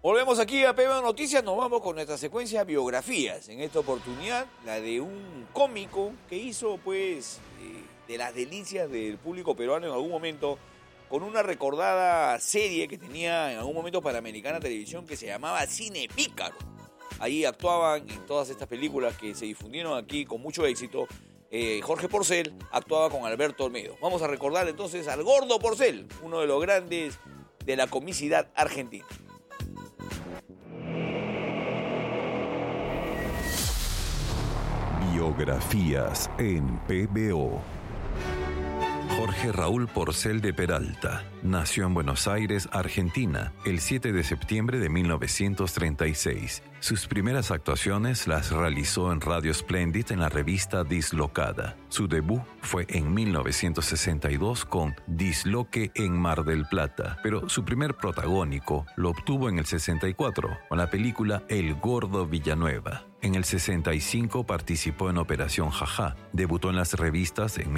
Volvemos aquí a PBO Noticias, nos vamos con nuestra secuencia de biografías. En esta oportunidad, la de un cómico que hizo, pues, de las delicias del público peruano en algún momento, con una recordada serie que tenía en algún momento Panamericana Televisión que se llamaba Cine Pícaro. Ahí actuaban en todas estas películas que se difundieron aquí con mucho éxito. Jorge Porcel actuaba con Alberto Olmedo. Vamos a recordar entonces al Gordo Porcel, uno de los grandes de la comicidad argentina. Biografías en PBO. Jorge Raúl Porcel de Peralta nació en Buenos Aires, Argentina, el 7 de septiembre de 1936. Sus primeras actuaciones las realizó en Radio Splendid en la revista Dislocada. Su debut fue en 1962 con Disloque en Mar del Plata, pero su primer protagónico lo obtuvo en el 64 con la película El Gordo Villanueva. En el 65 participó en Operación Jajá. Debutó en las revistas en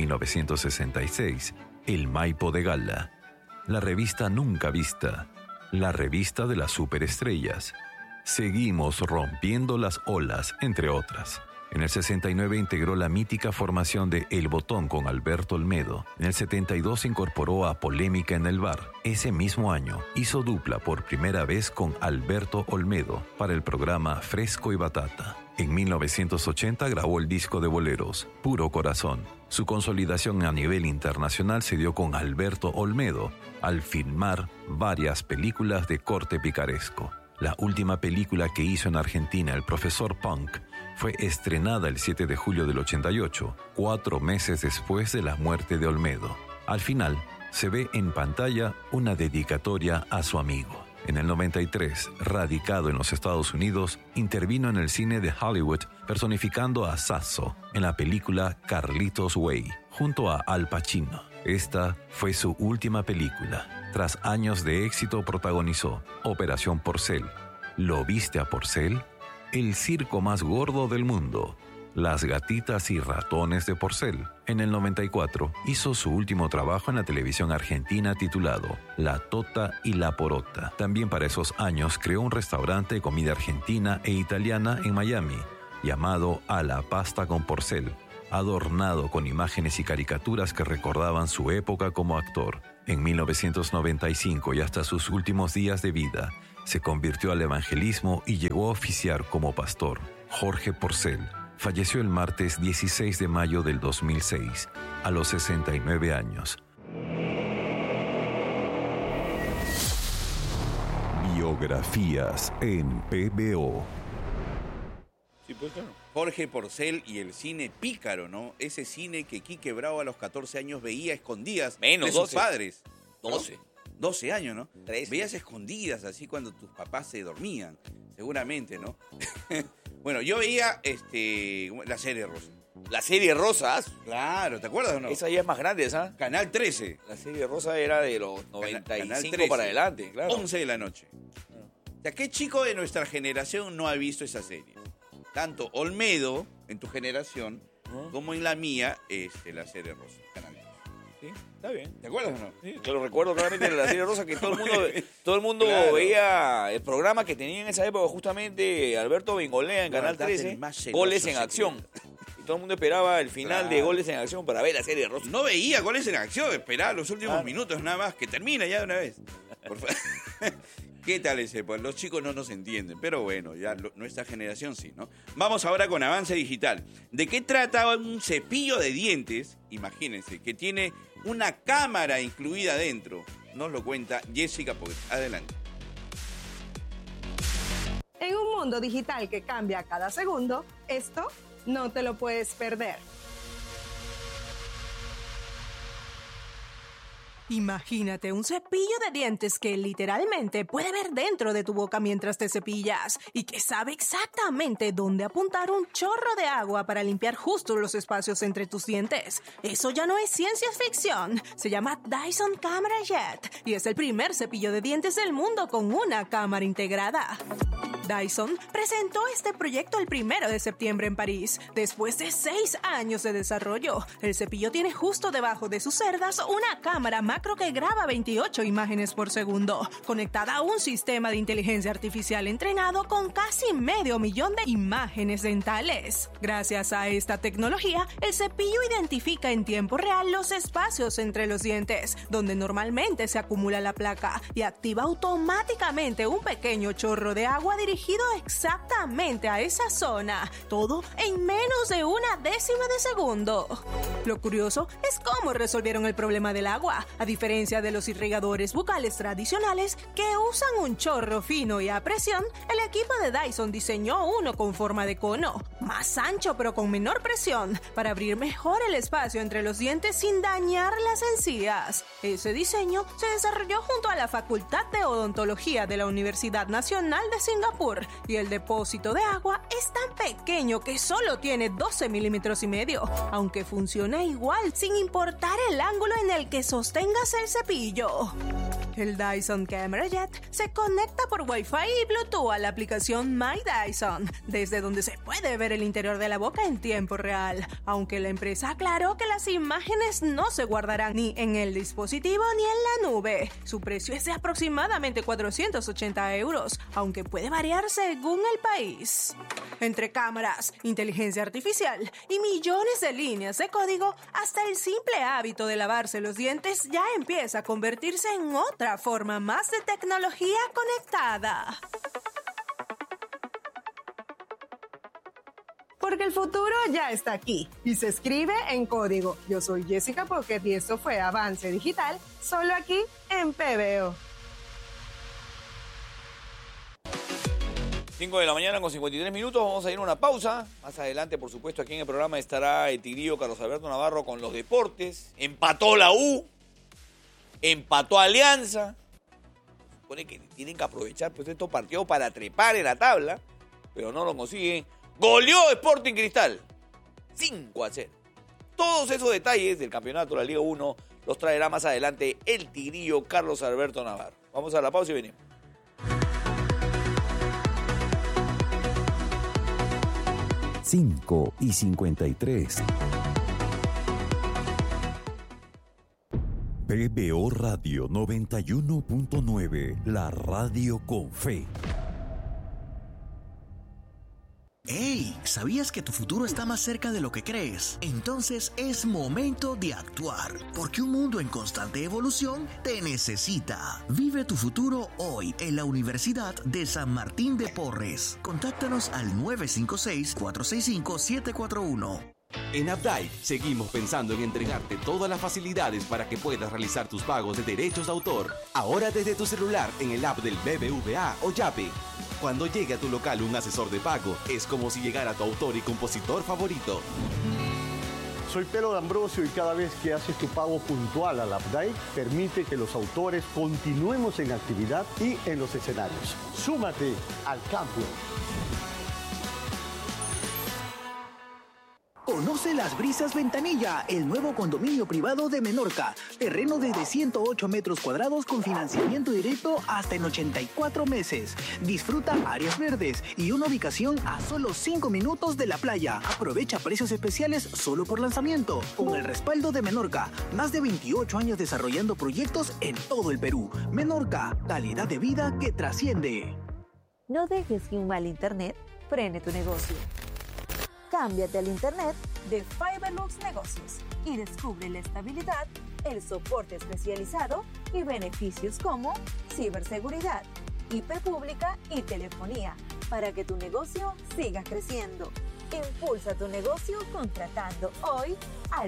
1966. El Maipo de Gala, La Revista Nunca Vista, La Revista de las Superestrellas, Seguimos Rompiendo las Olas, entre otras. En el 69 integró la mítica formación de El Botón con Alberto Olmedo. En el 72 se incorporó a Polémica en el Bar. Ese mismo año hizo dupla por primera vez con Alberto Olmedo para el programa Fresco y Batata. En 1980 grabó el disco de boleros, Puro Corazón. Su consolidación a nivel internacional se dio con Alberto Olmedo al filmar varias películas de corte picaresco. La última película que hizo en Argentina, El Profesor Punk, fue estrenada el 7 de julio del 88, 4 meses después de la muerte de Olmedo. Al final, se ve en pantalla una dedicatoria a su amigo. En el 93, radicado en los Estados Unidos, intervino en el cine de Hollywood personificando a Sasso en la película Carlitos Way, junto a Al Pacino. Esta fue su última película. Tras años de éxito protagonizó Operación Porcel, ¿Lo viste a Porcel?, El circo más gordo del mundo, Las gatitas y ratones de Porcel. En el 94 hizo su último trabajo en la televisión argentina titulado La Tota y la Porota. También para esos años creó un restaurante de comida argentina e italiana en Miami, llamado A la Pasta con Porcel, adornado con imágenes y caricaturas que recordaban su época como actor. En 1995 y hasta sus últimos días de vida, se convirtió al evangelismo y llegó a oficiar como pastor. Jorge Porcel falleció el martes 16 de mayo del 2006, a los 69 años. Biografías en PBO. Sí, pues claro. Jorge Porcel y el cine pícaro, ¿no? Ese cine que Quique Bravo a los 14 años veía a escondidas Menos, de sus 12. padres. 12. 12 años, ¿no? 13. Veías escondidas así cuando tus papás se dormían, seguramente, ¿no? Bueno, yo veía la serie Rosa. La serie Rosa, Claro, ¿te acuerdas o no? esa ya es más grande, ¿sabes? Canal 13. La serie Rosa era de los Canal 95 13, para adelante, claro. 11 de la noche. O sea, ¿qué chico de nuestra generación no ha visto esa serie? Tanto Olmedo, en tu generación, como en la mía, la serie Rosa. Canal 13. Sí, está bien. ¿Te acuerdas o no? Sí, yo lo recuerdo claramente de la serie Rosa, que todo el mundo Claro. veía el programa que tenía en esa época justamente Alberto Bengolea en Canal Guardate el 13, más celoso Goles en secreto. Acción. Y todo el mundo esperaba el final Claro. de Goles en Acción para ver la serie Rosa. No veía goles en acción, esperaba los últimos Claro. minutos nada más, que termine ya de una vez. Por favor. ¿Qué tal ese? Pues los chicos no nos entienden, pero bueno, ya nuestra generación sí, ¿no? Vamos ahora con Avance Digital. ¿De qué trata un cepillo de dientes? Imagínense, que tiene una cámara incluida dentro. Nos lo cuenta Jessica Poguet. Adelante. En un mundo digital que cambia cada segundo, esto no te lo puedes perder. Imagínate un cepillo de dientes que literalmente puede ver dentro de tu boca mientras te cepillas y que sabe exactamente dónde apuntar un chorro de agua para limpiar justo los espacios entre tus dientes. Eso ya no es ciencia ficción. Se llama Dyson Camera Jet y es el primer cepillo de dientes del mundo con una cámara integrada. Dyson presentó este proyecto el 1 de septiembre en París. Después de 6 años de desarrollo, el cepillo tiene justo debajo de sus cerdas una cámara macro que graba 28 imágenes por segundo, conectada a un sistema de inteligencia artificial entrenado con casi 500,000 de imágenes dentales. Gracias a esta tecnología, el cepillo identifica en tiempo real los espacios entre los dientes, donde normalmente se acumula la placa, y activa automáticamente un pequeño chorro de agua dirigido exactamente a esa zona, todo en menos de 1/10 de segundo. Lo curioso es cómo resolvieron el problema del agua. A diferencia de los irrigadores bucales tradicionales que usan un chorro fino y a presión, el equipo de Dyson diseñó uno con forma de cono, más ancho pero con menor presión, para abrir mejor el espacio entre los dientes sin dañar las encías. Ese diseño se desarrolló junto a la Facultad de Odontología de la Universidad Nacional de Singapur, y el depósito de agua es tan pequeño que solo tiene 12,5 milímetros, aunque funciona igual sin importar el ángulo en el que sostengas el cepillo. El Dyson Camera Jet se conecta por Wi-Fi y Bluetooth a la aplicación My Dyson, desde donde se puede ver el interior de la boca en tiempo real, aunque la empresa aclaró que las imágenes no se guardarán ni en el dispositivo ni en la nube. Su precio es de aproximadamente 480 euros, aunque puede variar según el país. Entre cámaras, inteligencia artificial y millones de líneas de código, hasta el simple hábito de lavarse los dientes ya empieza a convertirse en otra forma más de tecnología conectada. Porque el futuro ya está aquí y se escribe en código. Yo soy Jessica Pocket y esto fue Avance Digital, solo aquí en PBO. 5 de la mañana con 53 minutos, vamos a ir a una pausa. Más adelante, por supuesto, aquí en el programa estará el tigrillo Carlos Alberto Navarro con los deportes. Empató la U, empató Alianza. Supone que tienen que aprovechar pues, estos partidos para trepar en la tabla, pero no lo consiguen. Goleó Sporting Cristal, 5-0. Todos esos detalles del campeonato de la Liga 1 los traerá más adelante el tigrillo Carlos Alberto Navarro. Vamos a la pausa y venimos. Cinco y 53. PBO Radio 91.9, la radio con fe. ¡Hey! ¿Sabías que tu futuro está más cerca de lo que crees? Entonces es momento de actuar, porque un mundo en constante evolución te necesita. Vive tu futuro hoy en la Universidad de San Martín de Porres. Contáctanos al 956-465-741. En Updike seguimos pensando en entregarte todas las facilidades para que puedas realizar tus pagos de derechos de autor. Ahora desde tu celular en el app del BBVA o Yape. Cuando llegue a tu local un asesor de pago, es como si llegara tu autor y compositor favorito. Soy Pedro D'Ambrosio y cada vez que haces tu pago puntual al Updike, permite que los autores continuemos en actividad y en los escenarios. Súmate al cambio. Conoce Las Brisas Ventanilla, el nuevo condominio privado de Menorca. Terreno desde 108 metros cuadrados con financiamiento directo hasta en 84 meses. Disfruta áreas verdes y una ubicación a solo 5 minutos de la playa. Aprovecha precios especiales solo por lanzamiento. Con el respaldo de Menorca, más de 28 años desarrollando proyectos en todo el Perú. Menorca, calidad de vida que trasciende. No dejes que un mal internet frene tu negocio. Cámbiate al internet de Fiberlux Negocios y descubre la estabilidad, el soporte especializado y beneficios como ciberseguridad, IP pública y telefonía para que tu negocio siga creciendo. Impulsa tu negocio contratando hoy al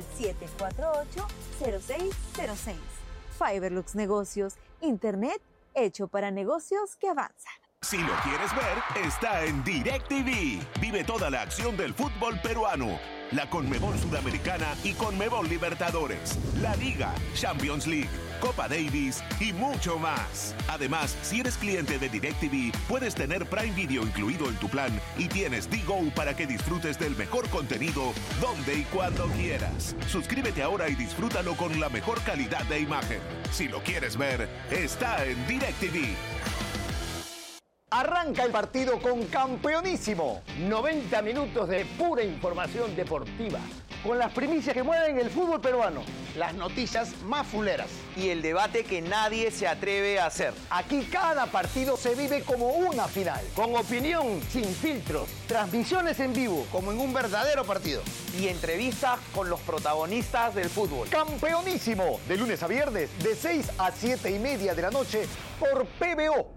748-0606. Fiberlux Negocios, internet hecho para negocios que avanzan. Si lo quieres ver, está en DirecTV. Vive toda la acción del fútbol peruano. La Conmebol Sudamericana y Conmebol Libertadores. La Liga, Champions League, Copa Davis y mucho más. Además, si eres cliente de DirecTV, puedes tener Prime Video incluido en tu plan y tienes DGO para que disfrutes del mejor contenido donde y cuando quieras. Suscríbete ahora y disfrútalo con la mejor calidad de imagen. Si lo quieres ver, está en DirecTV. Arranca el partido con Campeonísimo. 90 minutos de pura información deportiva. Con las primicias que mueven el fútbol peruano. Las noticias más fuleras. Y el debate que nadie se atreve a hacer. Aquí cada partido se vive como una final. Con opinión, sin filtros. Transmisiones en vivo, como en un verdadero partido. Y entrevistas con los protagonistas del fútbol. Campeonísimo. De lunes a viernes, de 6 a 7:30 de la noche, por PBO.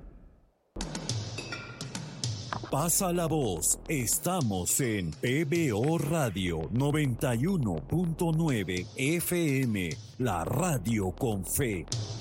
Pasa la voz. Estamos en PBO Radio 91.9 FM, la radio con fe.